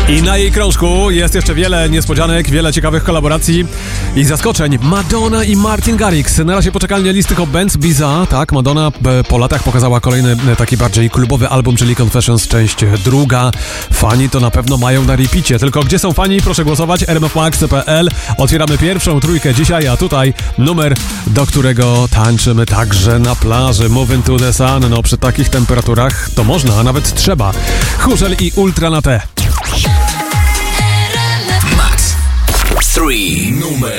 I na jej krążku jest jeszcze wiele niespodzianek, wiele ciekawych kolaboracji i zaskoczeń. Madonna i Martin Garrix. Na razie poczekalnie listy Hot Bands. Biza, tak, Madonna po latach pokazała kolejny taki bardziej klubowy album, czyli Confessions, część druga. Fani to na pewno mają na repeacie. Tylko gdzie są fani? Proszę głosować. rmfmax.pl. Otwieramy pierwszą trójkę dzisiaj, a tutaj numer, do którego tańczymy także na plaży. Moving to the Sun. No przy takich temperaturach to można, a nawet trzeba. Chórzel i Ultra na T. Max 3 numer